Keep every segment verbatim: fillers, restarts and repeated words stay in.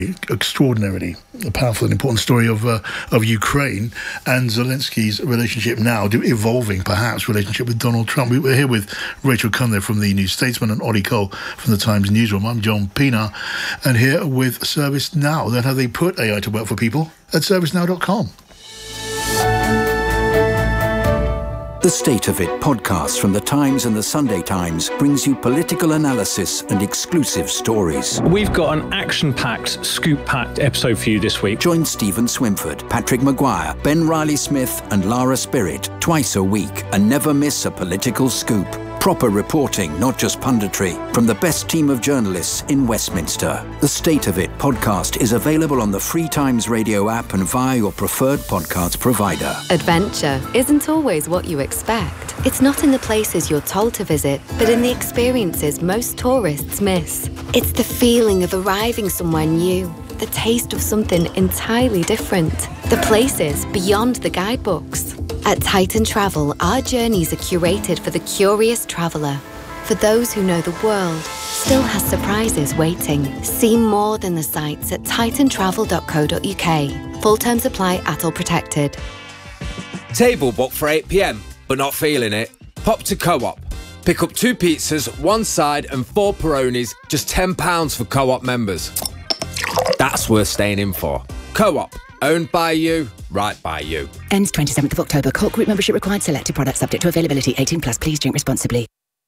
extraordinarily powerful and important story of uh, of Ukraine and Zelensky's relationship now, evolving perhaps relationship with Donald Trump. We're here with Rachel Cunliffe from the New Statesman and Ollie Cole from the Times newsroom. I'm John Pienaar, and here with ServiceNow. Then how they put A I to work for people at service now dot com. The State of It podcast from The Times and The Sunday Times brings you political analysis and exclusive stories. We've got an action-packed, scoop-packed episode for you this week. Join Stephen Swinford, Patrick Maguire, Ben Riley-Smith and Lara Spirit twice a week and never miss a political scoop. Proper reporting, not just punditry, from the best team of journalists in Westminster. The State of It podcast is available on the Free Times Radio app and via your preferred podcast provider. Adventure isn't always what you expect. It's not in the places you're told to visit, but in the experiences most tourists miss. It's the feeling of arriving somewhere new, the taste of something entirely different, the places beyond the guidebooks. At Titan Travel, our journeys are curated for the curious traveller, for those who know the world still has surprises waiting. See more than the sights at titan travel dot co dot uk. Full terms apply at all protected. Table booked for eight p m, but not feeling it? Pop to Co-op. Pick up two pizzas, one side and four Peronis, just ten pounds for Co-op members. That's worth staying in for. Co-op. Owned by you, right by you. Ends twenty-seventh of October. Cork Group membership required. Selected products subject to availability. eighteen plus. Please drink responsibly.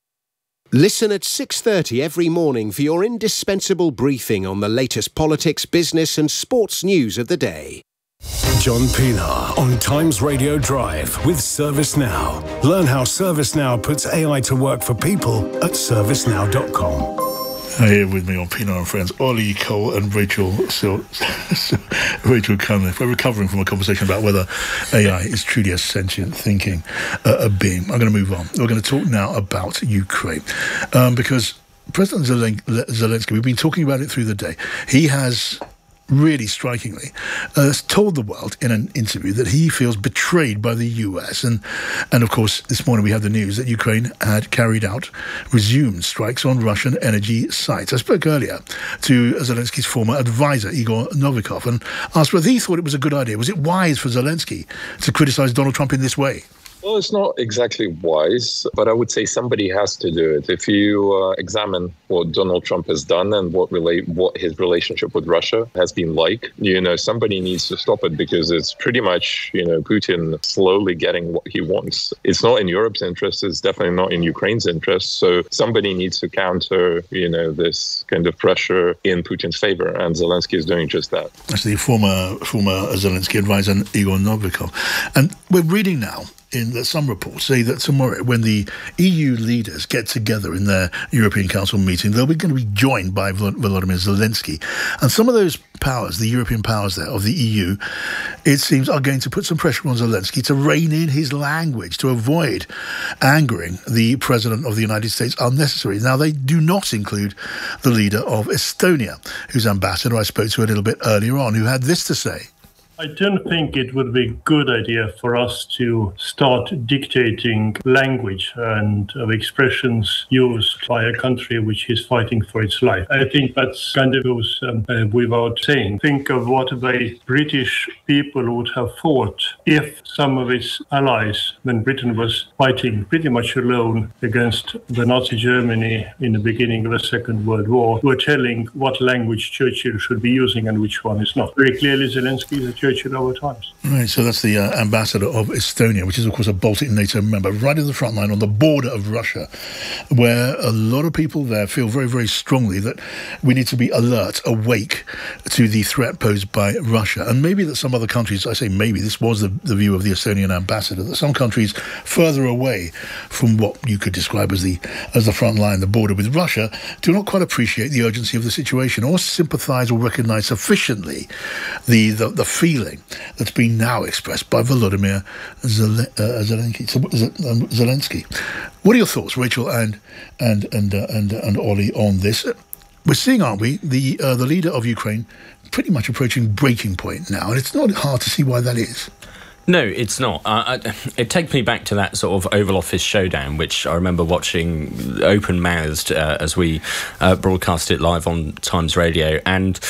Listen at six thirty every morning for your indispensable briefing on the latest politics, business and sports news of the day. John Pienaar on Times Radio Drive with ServiceNow. Learn how ServiceNow puts A I to work for people at service now dot com. Here with me on Pienaar and Friends, Ollie Cole and Rachel Sil- Rachel Cunliffe. We're recovering from a conversation about whether A I is truly a sentient thinking uh, a being. I'm going to move on. We're going to talk now about Ukraine um, because President Zelen- Zelensky, we've been talking about it through the day. He has really strikingly uh, told the world in an interview that he feels betrayed by the U S. And, and of course, this morning we have the news that Ukraine had carried out, resumed strikes on Russian energy sites. I spoke earlier to Zelensky's former advisor, Igor Novikov, and asked whether he thought it was a good idea. Was it wise for Zelensky to criticize Donald Trump in this way? Well, it's not exactly wise, but I would say somebody has to do it. If you uh, examine what Donald Trump has done and what relate what his relationship with Russia has been like, you know, somebody needs to stop it because it's pretty much, you know, Putin slowly getting what he wants. It's not in Europe's interest. It's definitely not in Ukraine's interest. So somebody needs to counter, you know, this kind of pressure in Putin's favor. And Zelensky is doing just that. That's the former, former Zelensky advisor, Igor Novikov. And we're reading now in that some reports say that tomorrow, when the E U leaders get together in their European Council meeting, they'll be going to be joined by Volodymyr Zelensky. And some of those powers, the European powers there of the E U, it seems are going to put some pressure on Zelensky to rein in his language, to avoid angering the President of the United States unnecessarily. Now, they do not include the leader of Estonia, whose ambassador I spoke to a little bit earlier on, who had this to say. I don't think it would be a good idea for us to start dictating language and uh, expressions used by a country which is fighting for its life. I think that's kind of goes um, uh, without saying. Think of what the British people would have fought if some of its allies, when Britain was fighting pretty much alone against the Nazi Germany in the beginning of the Second World War, were telling what language Churchill should be using and which one is not. Very clearly, Zelensky is a Churchill over times. Right, so that's the uh, ambassador of Estonia, which is, of course, a Baltic NATO member, right in the front line on the border of Russia, where a lot of people there feel very, very strongly that we need to be alert, awake to the threat posed by Russia. And maybe that some other countries, I say maybe, this was the, the view of the Estonian ambassador, that some countries further away from what you could describe as the as the front line, the border with Russia, do not quite appreciate the urgency of the situation or sympathise or recognise sufficiently the, the, the feeling that's been now expressed by Volodymyr Zel- uh, Zelensky. Zelensky. What are your thoughts, Rachel and and and uh, and, and Ollie, on this? We're seeing, aren't we, the uh, the leader of Ukraine pretty much approaching breaking point now, and it's not hard to see why that is. No, it's not. Uh, I, it takes me back to that sort of Oval Office showdown, which I remember watching open-mouthed uh, as we uh, broadcast it live on Times Radio, and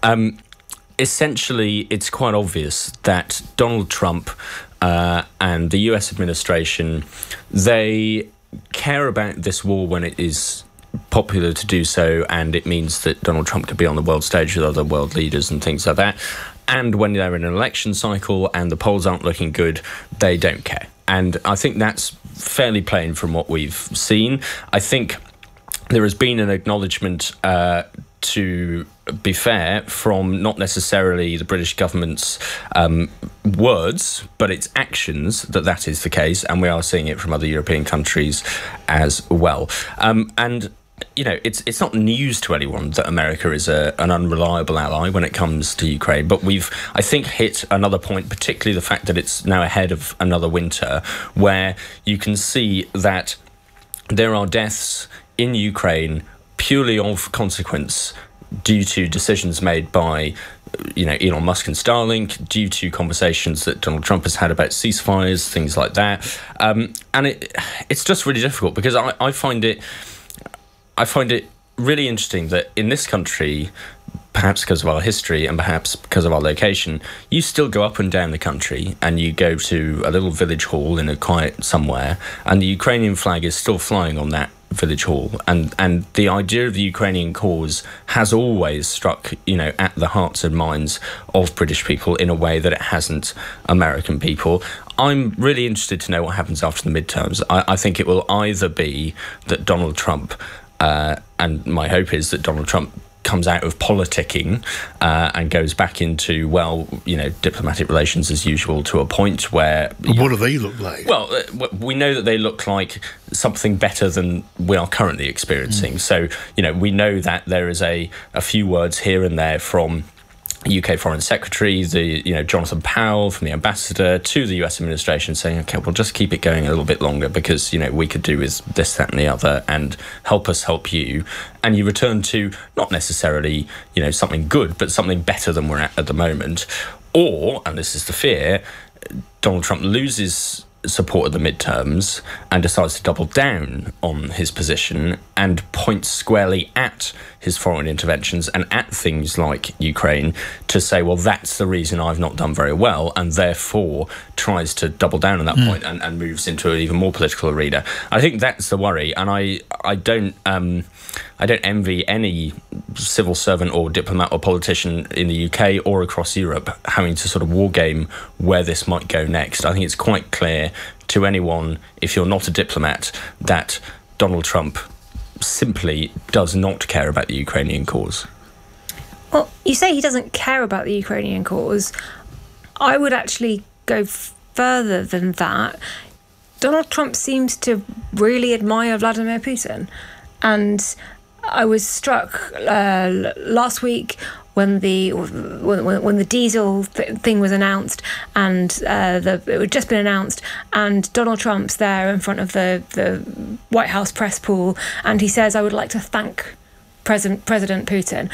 Um, essentially, it's quite obvious that Donald Trump uh, and the U S administration, they care about this war when it is popular to do so, and it means that Donald Trump could be on the world stage with other world leaders and things like that. And when they're in an election cycle and the polls aren't looking good, they don't care. And I think that's fairly plain from what we've seen. I think there has been an acknowledgement, uh, to be fair, from not necessarily the British government's um, words, but its actions, that that is the case. And we are seeing it from other European countries as well. Um, and you know, it's it's not news to anyone that America is a, an unreliable ally when it comes to Ukraine. But we've, I think, hit another point, particularly the fact that it's now ahead of another winter, where you can see that there are deaths in Ukraine purely of consequence due to decisions made by, you know, Elon Musk and Starlink, due to conversations that Donald Trump has had about ceasefires, things like that. Um, and it it's just really difficult because I, I find it... I find it really interesting that in this country, perhaps because of our history and perhaps because of our location, you still go up and down the country and you go to a little village hall in a quiet somewhere and the Ukrainian flag is still flying on that village hall. And, and the idea of the Ukrainian cause has always struck, you know, at the hearts and minds of British people in a way that it hasn't American people. I'm really interested to know what happens after the midterms. I, I think it will either be that Donald Trump... Uh, and my hope is that Donald Trump comes out of politicking uh, and goes back into, well, you know, diplomatic relations as usual to a point where... But what do they look like? Well, uh, we know that they look like something better than we are currently experiencing. Mm. So, you know, we know that there is a, a few words here and there from U K Foreign Secretary, the you know Jonathan Powell, from the ambassador to the U S administration saying, okay, we'll just keep it going a little bit longer because, you know, we could do with this, that and the other and help us help you. And you return to not necessarily, you know, something good, but something better than we're at at the moment. Or, and this is the fear, Donald Trump loses support of the midterms and decides to double down on his position and points squarely at his foreign interventions and at things like Ukraine to say, well, that's the reason I've not done very well, and therefore tries to double down on that mm. point and, and moves into an even more political arena. I think that's the worry, and I I don't um, I don't envy any civil servant or diplomat or politician in the U K or across Europe having to sort of war game where this might go next. I think it's quite clear to anyone, if you're not a diplomat, that Donald Trump simply does not care about the Ukrainian cause. Well, you say he doesn't care about the Ukrainian cause. I would actually go further than that. Donald Trump seems to really admire Vladimir Putin. And I was struck uh, last week when the when, when the diesel th- thing was announced, and uh, the, it had just been announced, and Donald Trump's there in front of the, the White House press pool, and he says, "I would like to thank President President Putin."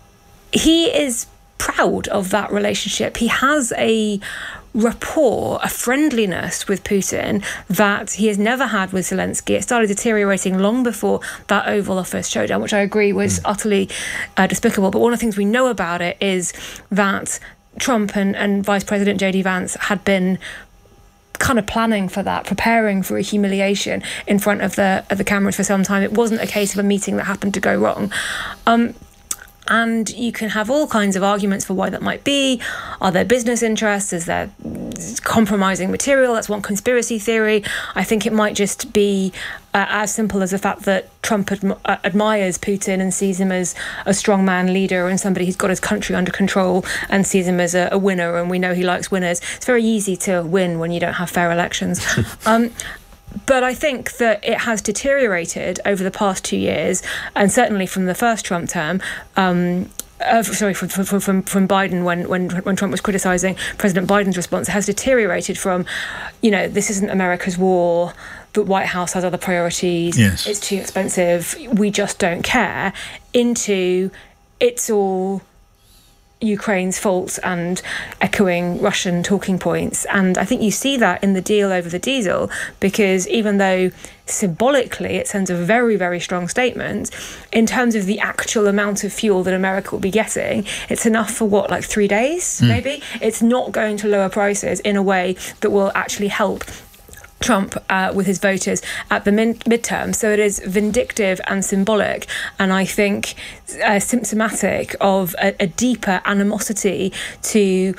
He is proud of that relationship. He has a rapport, a friendliness with Putin that he has never had with Zelensky. It started deteriorating long before that Oval Office showdown, which I agree was mm. utterly uh, despicable. But one of the things we know about it is that Trump and, and Vice President J D Vance had been kind of planning for that, preparing for a humiliation in front of the of the cameras for some time. It wasn't a case of a meeting that happened to go wrong. Um, And you can have all kinds of arguments for why that might be. Are there business interests? Is there compromising material? That's one conspiracy theory. I think it might just be uh, as simple as the fact that Trump adm- uh, admires Putin and sees him as a strongman leader and somebody who's got his country under control and sees him as a, a winner. And we know he likes winners. It's very easy to win when you don't have fair elections. um, But I think that it has deteriorated over the past two years, and certainly from the first Trump term. Um, uh, sorry, from from from, from Biden when, when when Trump was criticising President Biden's response, it has deteriorated from, you know, this isn't America's war. The White House has other priorities. Yes. It's too expensive. We just don't care. Into it's all Ukraine's fault and echoing Russian talking points. And I think you see that in the deal over the diesel, because even though symbolically it sends a very, very strong statement, in terms of the actual amount of fuel that America will be getting, it's enough for what, like three days, mm. maybe? It's not going to lower prices in a way that will actually help Trump uh, with his voters at the min- midterm. So it is vindictive and symbolic, and I think uh, symptomatic of a, a deeper animosity to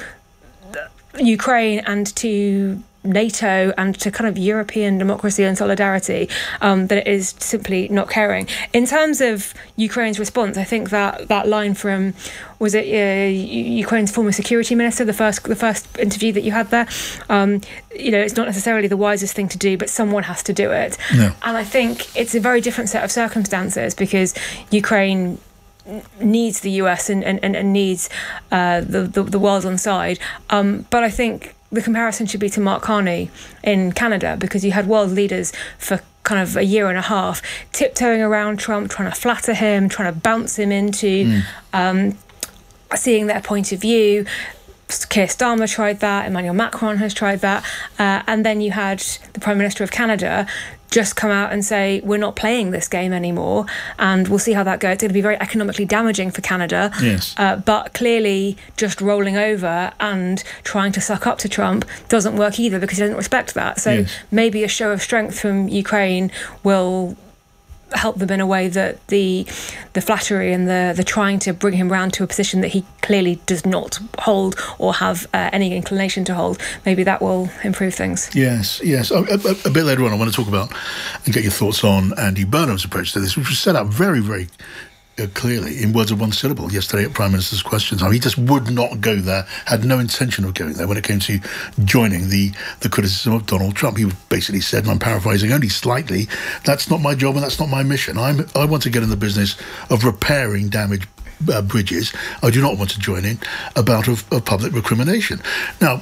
Ukraine and to NATO and to kind of European democracy and solidarity, um, that it is simply not caring. In terms of Ukraine's response, I think that that line from, was it uh, Ukraine's former security minister, the first the first interview that you had there, um, you know, it's not necessarily the wisest thing to do, but someone has to do it. No. And I think it's a very different set of circumstances, because Ukraine needs the U S and, and, and needs uh, the, the, the world on side. Um, but I think the comparison should be to Mark Carney in Canada, because you had world leaders for kind of a year and a half tiptoeing around Trump, trying to flatter him, trying to bounce him into mm. um, seeing their point of view. Keir Starmer tried that, Emmanuel Macron has tried that, uh, and then you had the Prime Minister of Canada just come out and say, we're not playing this game anymore, and we'll see how that goes. It's going to be very economically damaging for Canada. Yes. Uh, but clearly just rolling over and trying to suck up to Trump doesn't work either, because he doesn't respect that. So yes. maybe a show of strength from Ukraine will help them in a way that the the flattery and the the trying to bring him round to a position that he clearly does not hold or have uh, any inclination to hold, maybe that will improve things. Yes, yes. A, a, a bit later on I want to talk about and get your thoughts on Andy Burnham's approach to this, which was set out very, very Uh, clearly in words of one syllable yesterday at Prime Minister's Questions. I mean, he just would not go there, had no intention of going there when it came to joining the, the criticism of Donald Trump. He basically said, and I'm paraphrasing only slightly, that's not my job and that's not my mission. I'm, I want to get in the business of repairing damaged uh, bridges. I do not want to join in a bout of, of public recrimination. Now,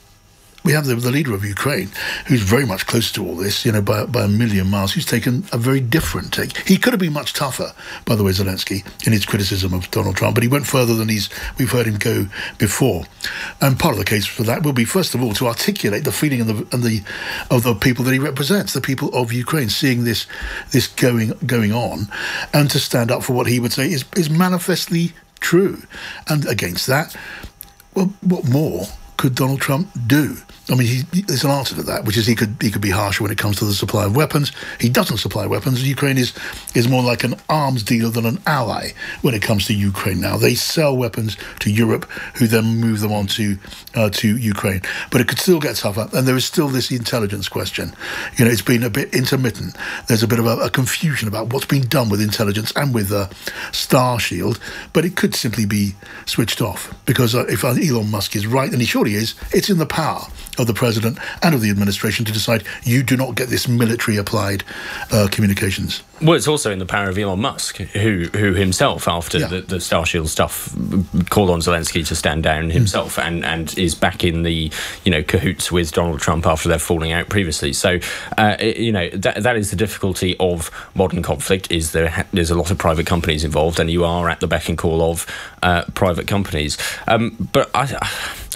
we have the, the leader of Ukraine, who's very much closer to all this, you know, by, by a million miles, who's taken a very different take. He could have been much tougher, by the way, Zelensky, in his criticism of Donald Trump, but he went further than he's we've heard him go before. And part of the case for that will be, first of all, to articulate the feeling of the, and the of the people that he represents, the people of Ukraine, seeing this this going going on, and to stand up for what he would say is is manifestly true. And against that, well, what more could Donald Trump do? I mean, he, there's an answer to that, which is he could he could be harsher when it comes to the supply of weapons. He doesn't supply weapons. Ukraine is is more like an arms dealer than an ally when it comes to Ukraine now. They sell weapons to Europe, who then move them on to, uh, to Ukraine. But it could still get tougher, and there is still this intelligence question. You know, it's been a bit intermittent. There's a bit of a, a confusion about what's been done with intelligence and with uh, Starshield, but it could simply be switched off, because uh, if Elon Musk is right, and he surely is, it's in the power of the president and of the administration to decide you do not get this military applied uh, communications. Well, it's also in the power of Elon Musk, who who himself, after yeah. the, the Starshield stuff, called on Zelensky to stand down himself, mm. and, and is back in the, you know, cahoots with Donald Trump after their falling out previously. So, uh, it, you know, that that is the difficulty of modern conflict, is there ha- there's a lot of private companies involved, and you are at the beck and call of uh, private companies. Um, but I... I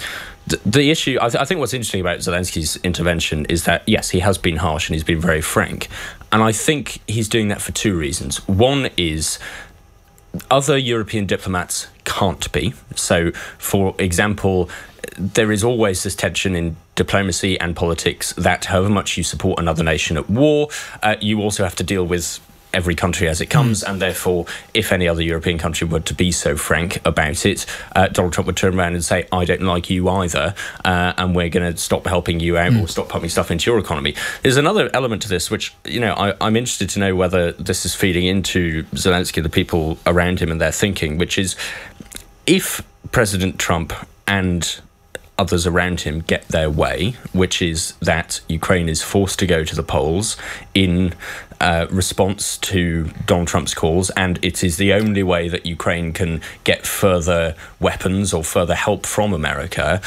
The issue, I, th- I think what's interesting about Zelensky's intervention is that, yes, he has been harsh and he's been very frank. And I think he's doing that for two reasons. One is other European diplomats can't be. So, for example, there is always this tension in diplomacy and politics that however much you support another nation at war, uh, you also have to deal with every country as it comes, mm. and therefore, if any other European country were to be so frank about it, uh, Donald Trump would turn around and say, I don't like you either, uh, and we're going to stop helping you out mm. or stop pumping stuff into your economy. There's another element to this, which, you know, I, I'm interested to know whether this is feeding into Zelensky, the people around him and their thinking, which is, if President Trump and others around him get their way, which is that Ukraine is forced to go to the polls in uh, response to Donald Trump's calls, and it is the only way that Ukraine can get further weapons or further help from America,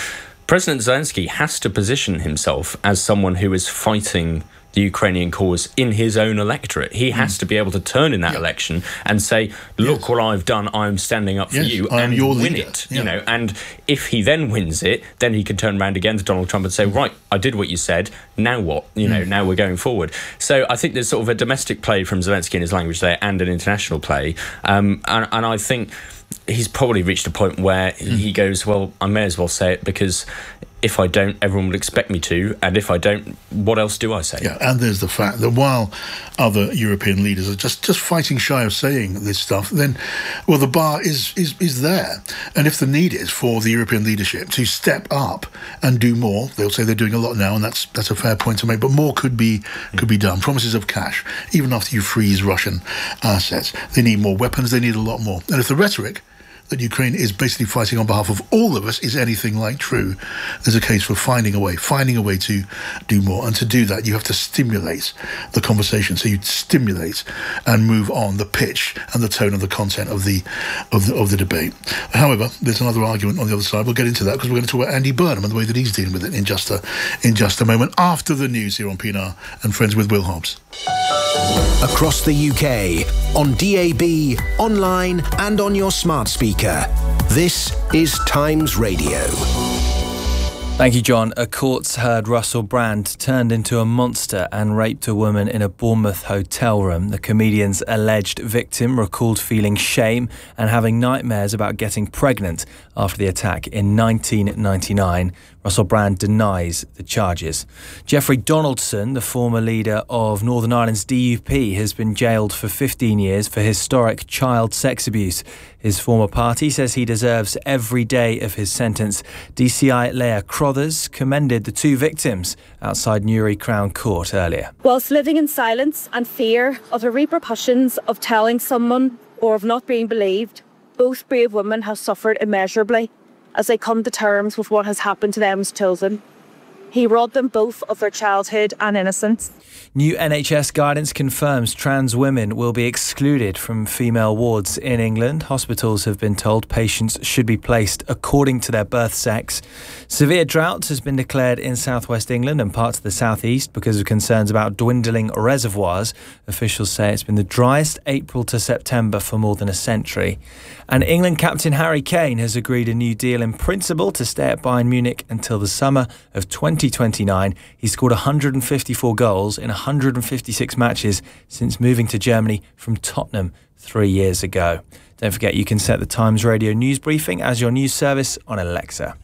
President Zelensky has to position himself as someone who is fighting the Ukrainian cause in his own electorate. He has mm. to be able to turn in that yeah. election and say, look yes. what I've done, I'm standing up for yes, you, I'm and your win leader. it. Yeah. You know, and if he then wins it, then he can turn around again to Donald Trump and say, right, I did what you said, now what? You know, mm. now we're going forward. So I think there's sort of a domestic play from Zelensky in his language there and an international play. Um, and, and I think he's probably reached a point where mm. he goes, well, I may as well say it, because if I don't, everyone will expect me to, and if I don't, what else do I say? Yeah, and there's the fact that while other European leaders are just, just fighting shy of saying this stuff, then, well, the bar is, is, is there. And if the need is for the European leadership to step up and do more, they'll say they're doing a lot now, and that's that's a fair point to make, but more could be could be done. Promises of cash, even after you freeze Russian assets. They need more weapons, they need a lot more. And if the rhetoric that Ukraine is basically fighting on behalf of all of us is anything like true, there's a case for finding a way, finding a way to do more. And to do that, you have to stimulate the conversation. So you stimulate and move on the pitch and the tone and the content of the of the, of the debate. However, there's another argument on the other side. We'll get into that because we're going to talk about Andy Burnham and the way that he's dealing with it in just a, in just a moment, after the news here on P N R and Friends with Will Hobbs. Across the U K, on D A B, online and on your smart speaker. This is Times Radio. Thank you, John. A court's heard Russell Brand turned into a monster and raped a woman in a Bournemouth hotel room. The comedian's alleged victim recalled feeling shame and having nightmares about getting pregnant after the attack in nineteen ninety-nine. Russell Brand denies the charges. Jeffrey Donaldson, the former leader of Northern Ireland's D U P, has been jailed for fifteen years for historic child sex abuse. His former party says he deserves every day of his sentence. D C I Leah Crothers commended the two victims outside Newry Crown Court earlier. Whilst living in silence and fear of the repercussions of telling someone or of not being believed, both brave women have suffered immeasurably as they come to terms with what has happened to them as children. He robbed them both of their childhood and innocence. New N H S guidance confirms trans women will be excluded from female wards in England. Hospitals have been told patients should be placed according to their birth sex. Severe drought has been declared in southwest England and parts of the southeast because of concerns about dwindling reservoirs. Officials say it's been the driest April to September for more than a century. And England captain Harry Kane has agreed a new deal in principle to stay at Bayern Munich until the summer of twenty twenty-nine. He scored one hundred fifty-four goals in one hundred fifty-six matches since moving to Germany from Tottenham three years ago. Don't forget you can set the Times Radio news briefing as your news service on Alexa.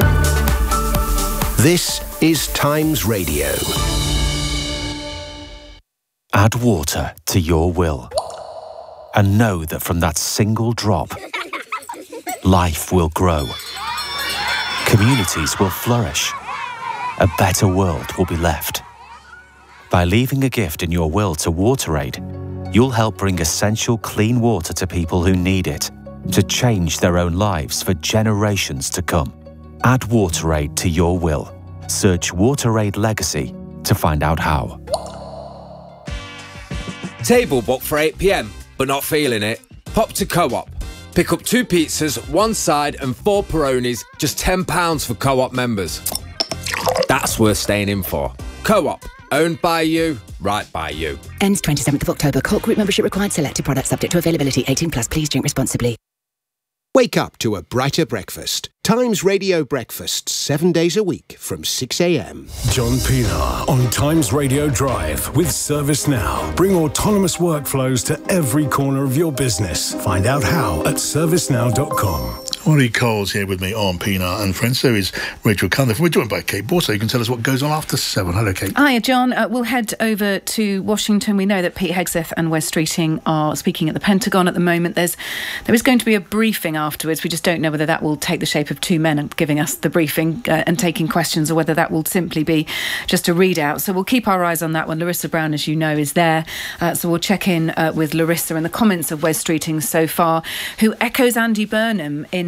This is Times Radio. Add water to your will. And know that from that single drop, life will grow. Communities will flourish. A better world will be left. By leaving a gift in your will to WaterAid, you'll help bring essential clean water to people who need it, to change their own lives for generations to come. Add WaterAid to your will. Search WaterAid Legacy to find out how. Table booked for eight p m, but not feeling it? Pop to Co-op. Pick up two pizzas, one side and four Peronis, just ten pounds for Co-op members. That's worth staying in for. Co-op. Owned by you, right by you. Ends twenty-seventh of October. Co-op group membership required. Selected products subject to availability. eighteen plus. Please drink responsibly. Wake up to a brighter breakfast. Times Radio Breakfast, seven days a week from six a m. John Pienaar on Times Radio Drive with ServiceNow. Bring autonomous workflows to every corner of your business. Find out how at service now dot com. Ollie Cole's here with me on P N R and Friends. So is Rachel Cunliffe. We're joined by Kate Borso. You can tell us what goes on after seven. Hello, Kate. Hi, John. Uh, we'll head over to Washington. We know that Pete Hegseth and Wes Streeting are speaking at the Pentagon at the moment. There's there is going to be a briefing afterwards. We just don't know whether that will take the shape of two men and giving us the briefing uh, and taking questions, or whether that will simply be just a readout. So we'll keep our eyes on that one. Larissa Brown, as you know, is there. Uh, so we'll check in uh, with Larissa and the comments of Wes Streeting so far, who echoes Andy Burnham in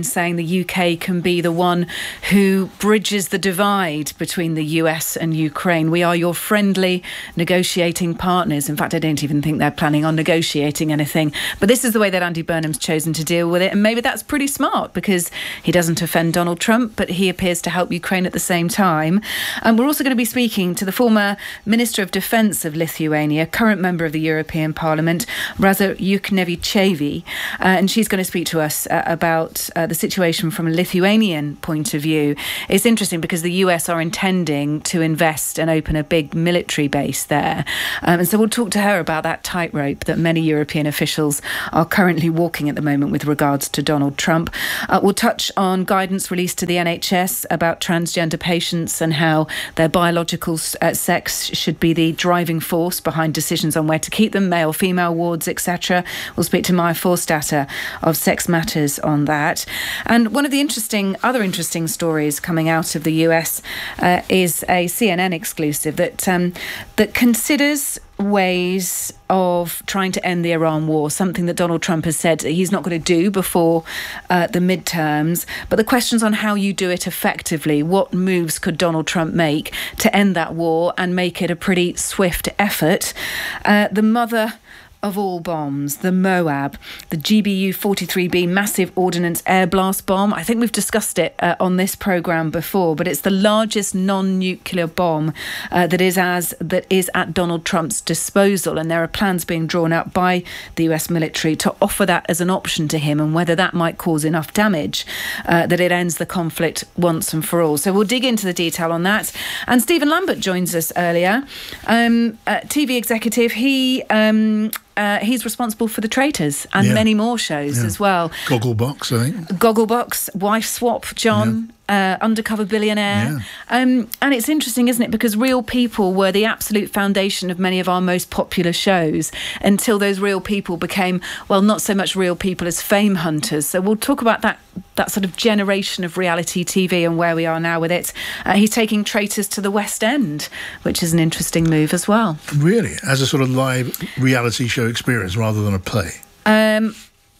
saying the U K can be the one who bridges the divide between the U S and Ukraine. We are your friendly negotiating partners. In fact, I don't even think they're planning on negotiating anything. But this is the way that Andy Burnham's chosen to deal with it. And maybe that's pretty smart because he doesn't offend Donald Trump, but he appears to help Ukraine at the same time. And we're also going to be speaking to the former Minister of Defence of Lithuania, current member of the European Parliament, Rasa Juknevičienė, uh, and she's going to speak to us uh, about uh, the situation from a Lithuanian point of view. It's interesting because the U S are intending to invest and open a big military base there. Um, and so we'll talk to her about that tightrope that many European officials are currently walking at the moment with regards to Donald Trump. Uh, we'll touch on guidance released to the N H S about transgender patients and how their biological uh, sex should be the driving force behind decisions on where to keep them, male, female wards, et cetera. We'll speak to Maya Forstater of Sex Matters on that. And one of the interesting, other interesting stories coming out of the U S uh, is a C N N exclusive that um, that considers ways of trying to end the Iran war, something that Donald Trump has said he's not going to do before uh, the midterms. But the questions on how you do it effectively, what moves could Donald Trump make to end that war and make it a pretty swift effort? Uh, the mother of all bombs, the Moab, the G B U forty-three B massive ordnance air blast bomb. I think we've discussed it uh, on this programme before, but it's the largest non-nuclear bomb uh, that is as that is at Donald Trump's disposal, and there are plans being drawn up by the U S military to offer that as an option to him, and whether that might cause enough damage uh, that it ends the conflict once and for all. So we'll dig into the detail on that. And Stephen Lambert joins us earlier, um, uh, T V executive. He um, Uh, he's responsible for The Traitors and yeah. many more shows yeah. as well. Gogglebox, I think. Gogglebox, Wife Swap, John, yeah. uh, Undercover Billionaire. Yeah. Um, and it's interesting, isn't it? Because real people were the absolute foundation of many of our most popular shows until those real people became, well, not so much real people as fame hunters. So we'll talk about that that sort of generation of reality T V and where we are now with it. Uh, he's taking Traitors to the West End, which is an interesting move as well. Really? As a sort of live reality show experience rather than a play? Um,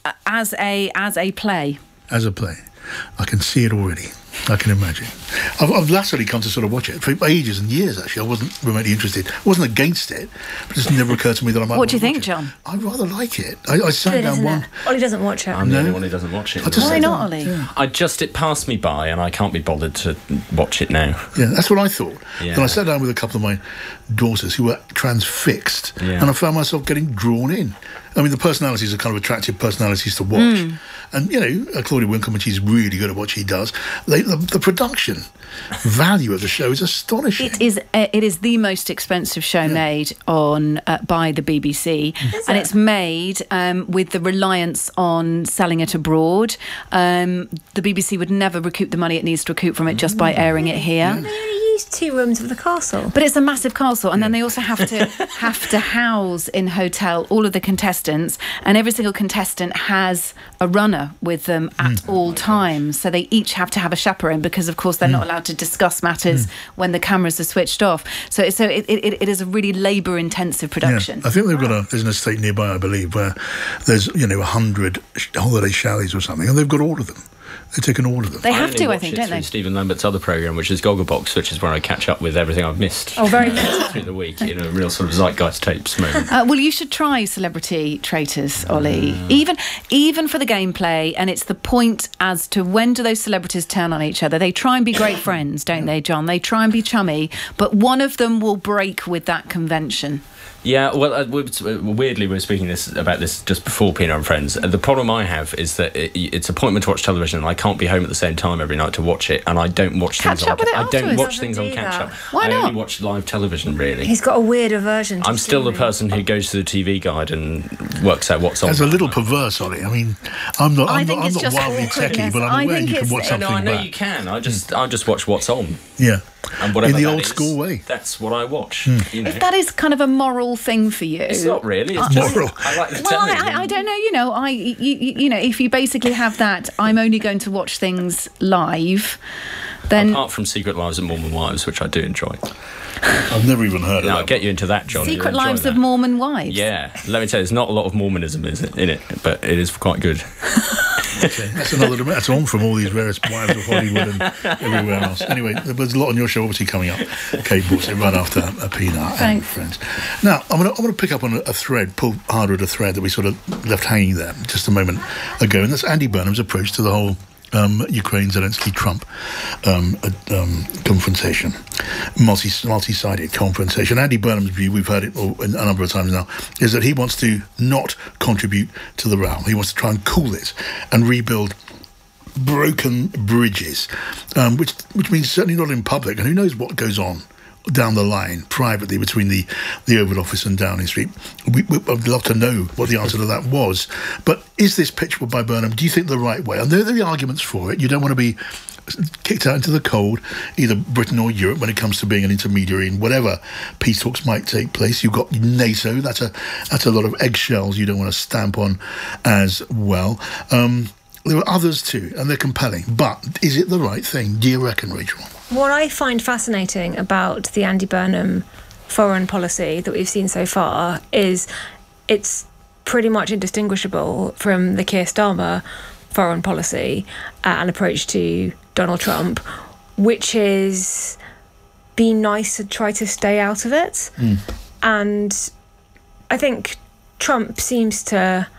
as a as a play. As a play. I can see it already. I can imagine. I've, I've latterly come to sort of watch it for ages and years, actually. I wasn't remotely interested. I wasn't against it, but it just never occurred to me that I might. What do you think, John? I rather like it. I, I sat Good, down one. It? Ollie doesn't watch it. I'm no. the only one who doesn't watch it. Why not, Ollie? Yeah. I just, it passed me by and I can't be bothered to watch it now. Yeah, that's what I thought. Yeah. Then I sat down with a couple of my daughters who were transfixed, yeah. and I found myself getting drawn in. I mean, the personalities are kind of attractive personalities to watch. Mm. And, you know, Claudia Winkleman, she's really good at what she does. They, the, the production value of the show is astonishing. It is uh, it is the most expensive show yeah. made on uh, by the B B C. Is and it? It's made um, with the reliance on selling it abroad. Um, the B B C would never recoup the money it needs to recoup from it just by airing it here. Yeah. Two rooms of the castle, but it's a massive castle, and yeah. then they also have to have to house in hotel all of the contestants, and every single contestant has a runner with them at mm. all times. So they each have to have a chaperone because, of course, they're mm. not allowed to discuss matters mm. when the cameras are switched off. So, so it, it, it is a really labour-intensive production. Yeah. I think they've got a there's an estate nearby, I believe, where there's you know a hundred holiday chalets or something, and they've got all of them. They take an order of them. They have I to, I think, don't they? Stephen Lambert's other programme, which is Gogglebox, which is where I catch up with everything I've missed. Oh, very good. Through the week, in a real sort of zeitgeist tapes moment. Uh, well, you should try Celebrity Traitors, Ollie. Uh, even, even for the gameplay, and it's the point as to when do those celebrities turn on each other. They try and be great friends, don't they, John? They try and be chummy, but one of them will break with that convention. Yeah, well, uh, weirdly, we were speaking this about this just before Pina and Friends. Uh, the problem I have is that it, it's appointment to watch television, and I can't be home at the same time every night to watch it, and I don't watch catch things up on. With it I don't watch things on do catch that. up. Why I not? only watch live television, really. He's got a weird aversion to I'm still T V. the person who goes to the T V guide and works out what's on. That's a little perverse, Ollie. I mean, I'm not. I'm not, I'm not wildly techie, but I'm I aware you can watch yeah, something. No, I know back. you can. I just, I just watch what's on. Yeah. And whatever in the that old is, school way. That's what I watch. Mm. You know. If that is kind of a moral thing for you, it's not really. It's uh, just moral. I like the well, television. I, I don't know. You know, I you, you know, if you basically have that, I'm only going to watch things live. then apart from Secret Lives of Mormon Wives, which I do enjoy. I've never even heard of no, that. I'll get you into that, John. Secret Lives of Mormon Wives. Yeah, let me tell you, there's not a lot of Mormonism in it, but it is quite good. Okay, that's another. That's on from all these various wives of Hollywood and everywhere else. Anyway, there's a lot on your show obviously coming up. Kate Borset, right after uh, Pinar and friends. Now, I'm going to I'm going to pick up on a, a thread, pull harder at a thread that we sort of left hanging there just a moment ago, and that's Andy Burnham's approach to the whole um, Ukraine Zelensky Trump um, uh, um, confrontation, multi multi-sided confrontation. Andy Burnham's view, we've heard it a number of times now, is that he wants to not contribute to the row. He wants to try and cool it and rebuild broken bridges, um, which which means certainly not in public. And who knows what goes on down the line privately between the, the Oval Office and Downing Street. We, we, I'd love to know what the answer to that was. But is this pitch by Burnham, do you think, the right way? And there are the arguments for it. You don't want to be kicked out into the cold, either Britain or Europe, when it comes to being an intermediary in whatever peace talks might take place. You've got NATO. That's a that's a lot of eggshells you don't want to stamp on as well. Um, there are others too, and they're compelling. But is it the right thing? Do you reckon, Rachel? What I find fascinating about the Andy Burnham foreign policy that we've seen so far is it's pretty much indistinguishable from the Keir Starmer foreign policy uh, and approach to Donald Trump, which is be nice and try to stay out of it. Mm. And I think Trump seems to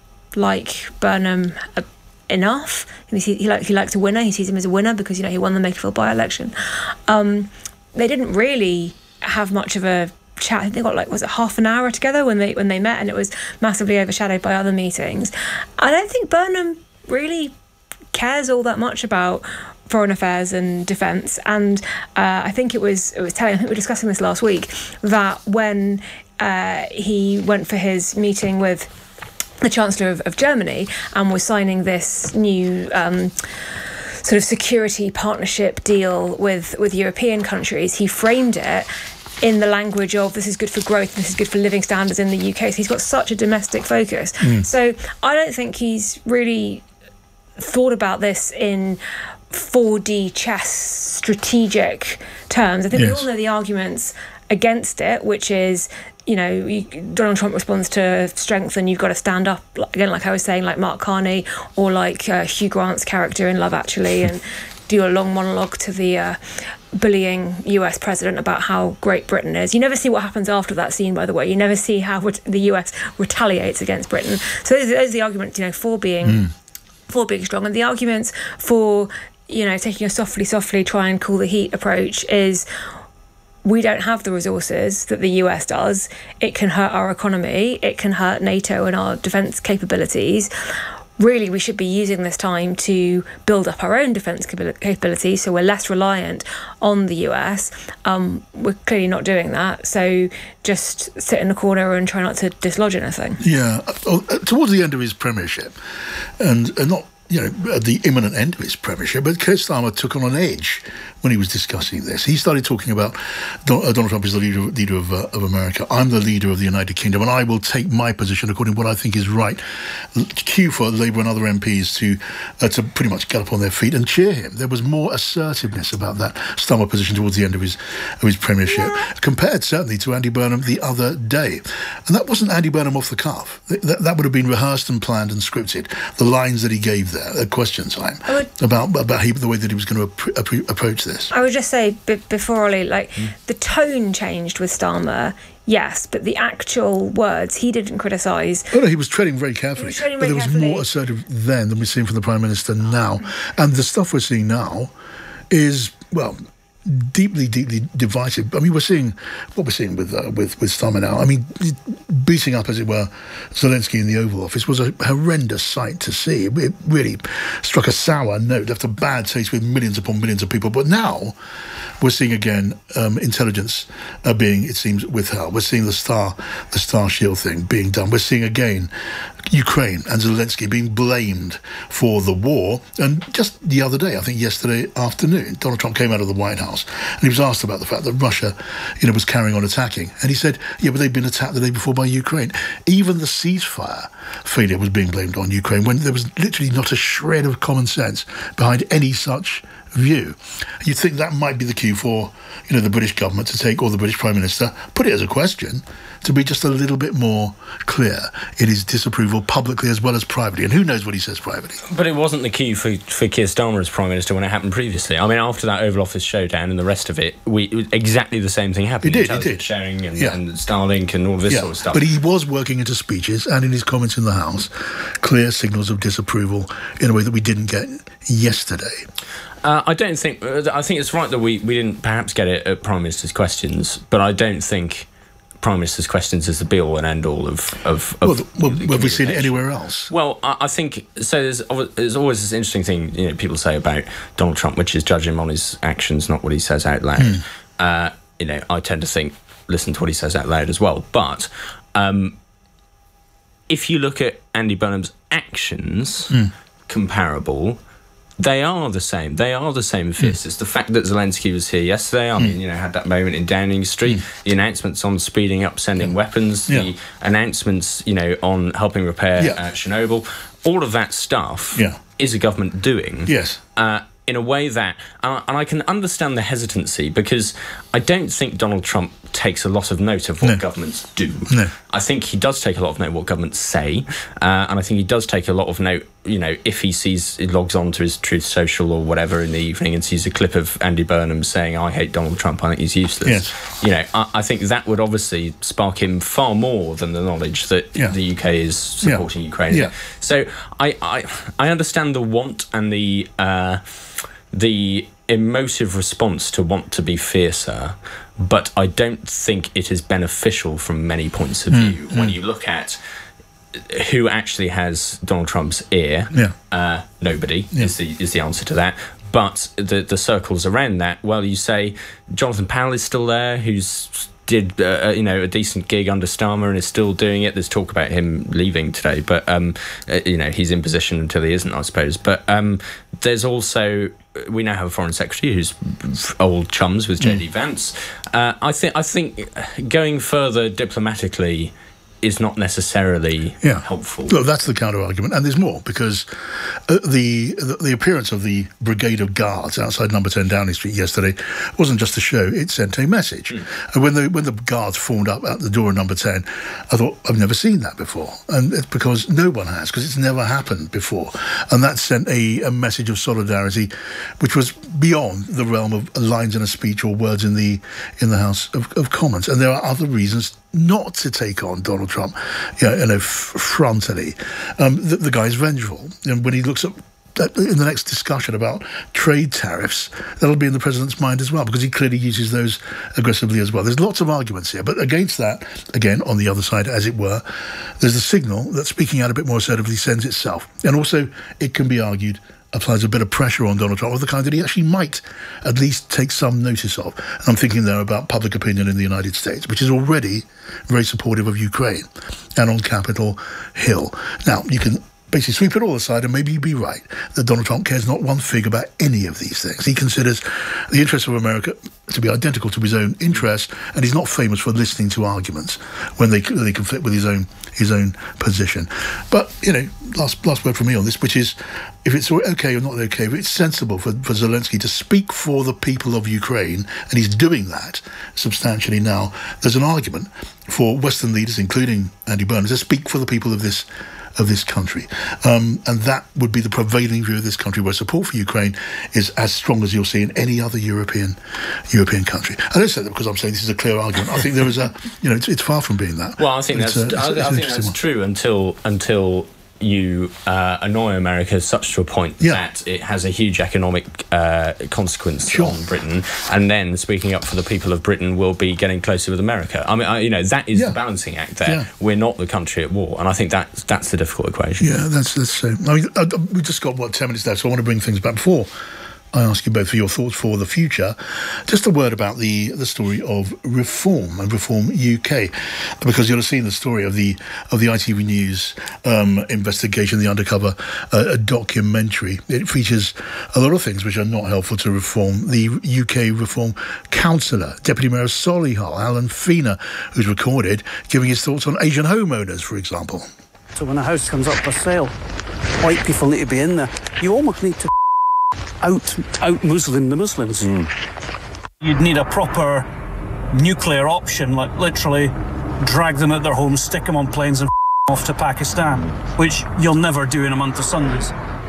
like Burnham a enough. He, he, like, he likes a winner. He sees him as a winner because, you know, he won the Makerfield by-election. Um, they didn't really have much of a chat. I think they got, like, was it half an hour together when they when they met, and it was massively overshadowed by other meetings. I don't think Burnham really cares all that much about foreign affairs and defence. And uh, I think it was it was telling, I think we were discussing this last week, that when uh, he went for his meeting with the Chancellor of, of Germany and was signing this new um, sort of security partnership deal with, with European countries, he framed it in the language of this is good for growth, this is good for living standards in the U K. So he's got such a domestic focus. Mm. So I don't think he's really thought about this in four D chess strategic terms. I think yes. we all know the arguments against it, which is, you know, you, Donald Trump responds to strength and you've got to stand up, again, like I was saying, like Mark Carney or like uh, Hugh Grant's character in Love Actually, and do a long monologue to the uh, bullying U S president about how great Britain is. You never see what happens after that scene, by the way. You never see how ret- the U S retaliates against Britain. So those, those are the arguments, you know, for being, mm. for being strong. And the arguments for, you know, taking a softly, softly, try and cool the heat approach is, we don't have the resources that the U S does. It can hurt our economy. It can hurt NATO and our defence capabilities. Really, we should be using this time to build up our own defence capabilities so we're less reliant on the U S. Um, we're clearly not doing that. So just sit in the corner and try not to dislodge anything. Yeah. Towards the end of his premiership, and, and not you know, at the imminent end of his premiership, but Keir Starmer took on an edge when he was discussing this. He started talking about Donald Trump is the leader, leader of, uh, of America. I'm the leader of the United Kingdom, and I will take my position according to what I think is right. Cue for Labour and other M Ps to uh, to pretty much get up on their feet and cheer him. There was more assertiveness about that Starmer position towards the end of his of his premiership, yeah. compared certainly to Andy Burnham the other day. And that wasn't Andy Burnham off the cuff. That, that would have been rehearsed and planned and scripted. The lines that he gave there at question time would, about about he, the way that he was going to ap- ap- approach this. I would just say b- before Ollie, like mm. the tone changed with Starmer, yes, but the actual words he didn't criticise. Oh no, he was treading very carefully. He was treading but very there was carefully. more assertive then than we're seeing from the Prime Minister now, and the stuff we're seeing now is well. deeply, deeply divisive. I mean, we're seeing what we're seeing with uh, with with Starmer now. I mean, beating up, as it were, Zelensky in the Oval Office was a horrendous sight to see. It really struck a sour note, left a bad taste with millions upon millions of people. But now we're seeing again um, intelligence uh, being, it seems, withheld. We're seeing the star, the Star Shield thing being done. We're seeing again Ukraine and Zelensky being blamed for the war. And just the other day, I think yesterday afternoon, Donald Trump came out of the White House and he was asked about the fact that Russia, you know, was carrying on attacking. And he said, yeah, but they'd been attacked the day before by Ukraine. Even the ceasefire failure was being blamed on Ukraine when there was literally not a shred of common sense behind any such view. You'd think that might be the cue for, you know, the British government to take, or the British Prime Minister, put it as a question, to be just a little bit more clear in his disapproval publicly as well as privately. And who knows what he says privately. But it wasn't the cue for, for Keir Starmer as Prime Minister when it happened previously. I mean, after that Oval Office showdown and the rest of it, we exactly the same thing happened. It did, it did. Sharing and, yeah. and Starlink and all this yeah. sort of stuff. But he was working into speeches and in his comments in the House, clear signals of disapproval in a way that we didn't get yesterday. Uh, I don't think... I think it's right that we, we didn't perhaps get it at Prime Minister's questions, but I don't think Prime Minister's questions is the be-all and end-all of... of, of well, well have we seen it anywhere else? Well, I, I think... So there's, there's always this interesting thing, you know, people say about Donald Trump, which is judge him on his actions, not what he says out loud. Hmm. Uh, you know, I tend to think, listen to what he says out loud as well. But um, if you look at Andy Burnham's actions, hmm. comparable... They are the same. They are the same fists. Mm. It's the fact that Zelensky was here yesterday. I mm. mean, you know, had that moment in Downing Street. Mm. The announcements on speeding up, sending yeah. weapons. Yeah. The announcements, you know, on helping repair yeah. uh, Chernobyl. All of that stuff yeah. is a government doing. Yes. Uh, in a way that, uh, and I can understand the hesitancy, because I don't think Donald Trump takes a lot of note of what no. governments do. No. I think he does take a lot of note of what governments say, uh, and I think he does take a lot of note, you know, if he sees, he logs on to his Truth Social or whatever in the evening and sees a clip of Andy Burnham saying, I hate Donald Trump, I think he's useless. Yes. You know, I, I think that would obviously spark him far more than the knowledge that yeah. the U K is supporting yeah. Ukraine. Yeah. So I, I, I understand the want and the... Uh, the emotive response to want to be fiercer, but I don't think it is beneficial from many points of view. Mm, when mm. you look at who actually has Donald Trump's ear, yeah. uh, nobody yeah. is the is the answer to that. But the the circles around that, well, you say Jonathan Powell is still there, who's did uh, you know a decent gig under Starmer and is still doing it. There's talk about him leaving today, but um, uh, you know he's in position until he isn't, I suppose. But um, there's also, we now have a foreign secretary who's old chums with J D mm. Vance. Uh, I think I think going further diplomatically is not necessarily yeah. helpful. Well, that's the counter-argument, and there's more, because uh, the, the the appearance of the brigade of guards outside Number ten Downing Street yesterday wasn't just a show, it sent a message. Mm. And when the when the guards formed up at the door of Number ten, I thought, I've never seen that before. And it's because no one has, because it's never happened before. And that sent a, a message of solidarity, which was beyond the realm of lines in a speech or words in the in the House of, of Commons. And there are other reasons not to take on Donald Trump, you know, you know f- frontally. Um, the, the guy's vengeful. And when he looks at in the next discussion about trade tariffs, that'll be in the president's mind as well, because he clearly uses those aggressively as well. There's lots of arguments here, but against that, again, on the other side, as it were, there's a signal that speaking out a bit more assertively sends itself. And also, it can be argued, applies a bit of pressure on Donald Trump of the kind that he actually might at least take some notice of. And I'm thinking there about public opinion in the United States, which is already very supportive of Ukraine, and on Capitol Hill. Now, you can basically sweep it all aside and maybe you'd be right that Donald Trump cares not one fig about any of these things. He considers the interests of America to be identical to his own interests, and he's not famous for listening to arguments when they they conflict with his own his own position. But, you know, last last word from me on this, which is, if it's okay or not okay, if it's sensible for, for Zelensky to speak for the people of Ukraine, and he's doing that substantially now, there's an argument for Western leaders, including Andy Burnham, to speak for the people of this of this country. Um, and that would be the prevailing view of this country, where support for Ukraine is as strong as you'll see in any other European European country. I don't say that because I'm saying this is a clear argument. I think there is a, you know, it's, it's far from being that. Well, I think but that's, uh, I, it's, it's I think that's one. true until until you uh, annoy America such to a point yeah. that it has a huge economic uh, consequence sure. on Britain, and then speaking up for the people of Britain will be getting closer with America. I mean, I, you know, that is yeah. the balancing act there. Yeah. We're not the country at war, and I think that's that's the difficult equation. Yeah, that's that's so. I mean, I, I, we just got what ten minutes left, so I want to bring things back before I ask you both for your thoughts for the future. Just a word about the the story of Reform and Reform U K, because you'll have seen the story of the of the I T V News um, investigation, the undercover uh, documentary. It features a lot of things which are not helpful to Reform. The U K Reform councillor, Deputy Mayor of Solihull, Alan Feener, who's recorded giving his thoughts on Asian homeowners, for example. So when a house comes up for sale, white people need to be in there. You almost need to out out Muslim the Muslims. Mm. You'd need a proper nuclear option, like literally drag them out their homes, stick them on planes and f- off to Pakistan, which you'll never do in a month of Sundays.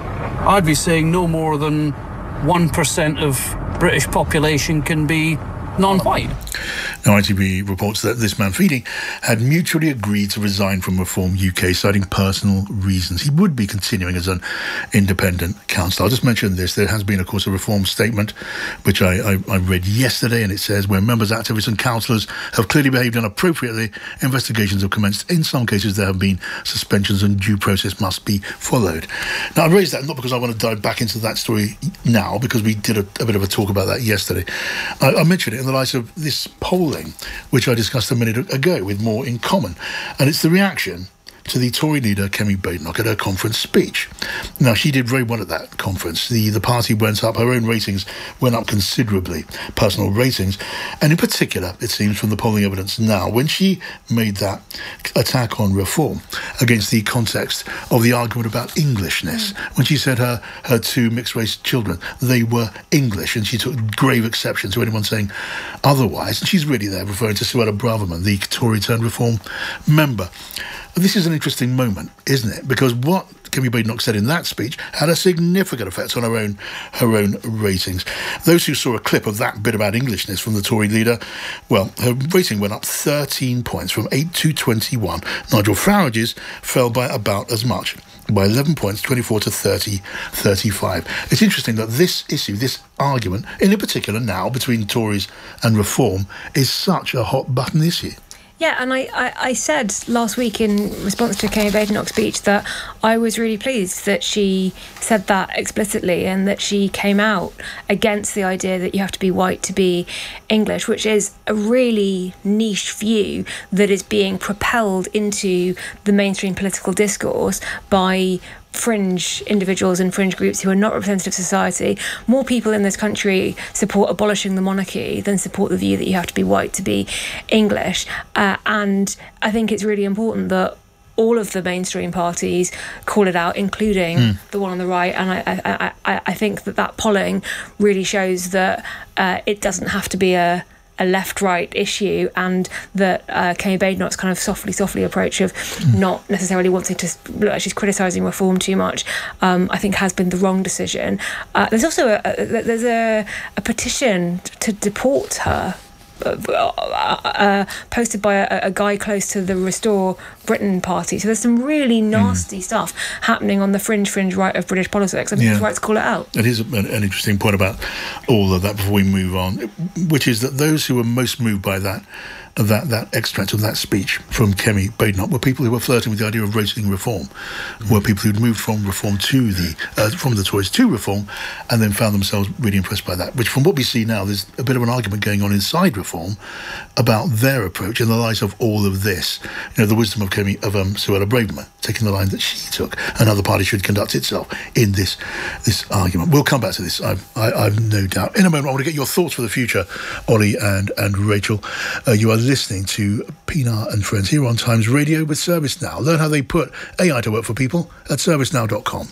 I'd be saying no more than one percent of British population can be non-white. Now, I T V reports that this man Feeny had mutually agreed to resign from Reform U K, citing personal reasons. He would be continuing as an independent councillor. I'll just mention this. There has been, of course, a Reform statement, which I, I, I read yesterday, and it says, where members, activists and councillors have clearly behaved inappropriately, investigations have commenced. In some cases, there have been suspensions and due process must be followed. Now, I raised that not because I want to dive back into that story now, because we did a, a bit of a talk about that yesterday. I, I mentioned it in the light of this polling, which I discussed a minute ago with More in Common. And it's the reaction to the Tory leader, Kemi Badenoch, at her conference speech. Now, she did very well at that conference. The, the party went up, her own ratings went up considerably, personal ratings, and in particular, it seems from the polling evidence now, when she made that attack on reform against the context of the argument about Englishness, mm. when she said her, her two mixed-race children, they were English, and she took grave exception to anyone saying otherwise. And she's really there referring to Suella Braverman, the Tory-turned-reform member. This is an interesting moment, isn't it? Because what Kemi Badenoch said in that speech had a significant effect on her own her own ratings. Those who saw a clip of that bit about Englishness from the Tory leader, well, her rating went up thirteen points from eight to twenty-one. Nigel Farage's fell by about as much, by eleven points, twenty-four to thirty, thirty-five. It's interesting that this issue, this argument, in particular now between Tories and Reform, is such a hot-button issue. Yeah, and I, I, I said last week in response to Kemi Badenoch's speech that I was really pleased that she said that explicitly and that she came out against the idea that you have to be white to be English, which is a really niche view that is being propelled into the mainstream political discourse by fringe individuals and fringe groups who are not representative of society. More people in this country support abolishing the monarchy than support the view that you have to be white to be English. Uh, and I think it's really important that all of the mainstream parties call it out, including mm. the one on the right. And I, I, I, I think that that polling really shows that uh, it doesn't have to be a a left-right issue, and that uh, Kemi Badenoch's kind of softly, softly approach of mm. not necessarily wanting to look like she's criticising reform too much, um, I think has been the wrong decision. Uh, there's also a, a, there's a, a petition to deport her, Uh, uh, posted by a, a guy close to the Restore Britain party. So there's some really nasty mm. stuff happening on the fringe, fringe right of British politics. I think yeah. it's right to call it out. It is an, an interesting point about all of that before we move on, which is that those who were most moved by that that that extract of that speech from Kemi Badenoch were people who were flirting with the idea of raising reform, mm. were people who'd moved from reform to the uh, from the Tories to reform, and then found themselves really impressed by that. Which, from what we see now, there's a bit of an argument going on inside reform about their approach in the light of all of this. You know, the wisdom of Kemi of um, Suella Braverman taking the line that she took. Another party should conduct itself in this this argument. We'll come back to this. I've, I, I've no doubt. In a moment, I want to get your thoughts for the future, Ollie and and Rachel. Uh, you are listening to Pinar and Friends here on Times Radio with ServiceNow. Learn how they put A I to work for people at service now dot com.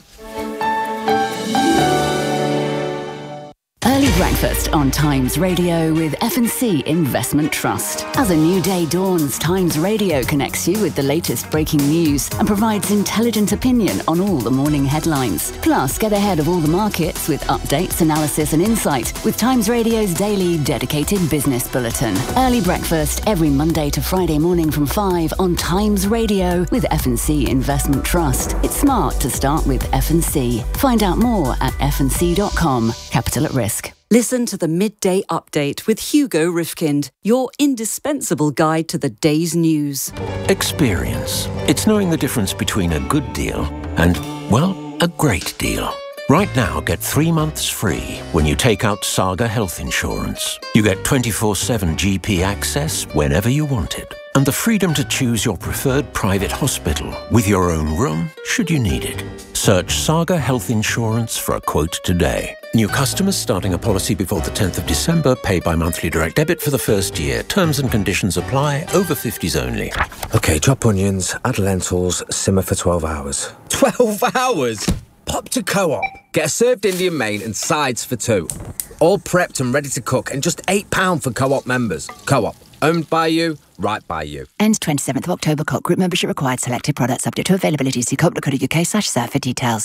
Early breakfast on Times Radio with F and C Investment Trust. As a new day dawns, Times Radio connects you with the latest breaking news and provides intelligent opinion on all the morning headlines. Plus, get ahead of all the markets with updates, analysis and insight with Times Radio's daily dedicated business bulletin. Early breakfast every Monday to Friday morning from five on Times Radio with F and C Investment Trust. It's smart to start with F and C. Find out more at f and c dot com. Capital at risk. Listen to the Midday Update with Hugo Rifkind, your indispensable guide to the day's news. Experience. It's knowing the difference between a good deal and, well, a great deal. Right now, get three months free when you take out Saga Health Insurance. You get twenty-four seven G P access whenever you want it, and the freedom to choose your preferred private hospital with your own room should you need it. Search Saga Health Insurance for a quote today. New customers starting a policy before the tenth of December pay by monthly direct debit for the first year. Terms and conditions apply. Over fifties only. OK, chop onions, add lentils, simmer for twelve hours. twelve hours? Pop to Co-op. Get a served Indian main and sides for two. All prepped and ready to cook and just eight pounds for Co-op members. Co-op. Owned by you, right by you. Ends twenty-seventh of October. Co-op group membership required. Selected products subject to availability. See co op dot co dot uk slash serve for details.